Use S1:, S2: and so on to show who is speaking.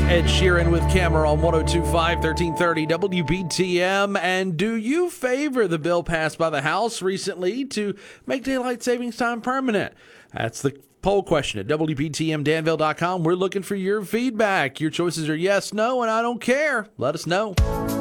S1: Ed Sheeran with Camera on 102.5, 1330 WBTM. And do you favor the bill passed by the House recently to make daylight savings time permanent? That's the poll question at WBTMDanville.com. We're looking for your feedback. Your choices are yes, no, and I don't care. Let us know.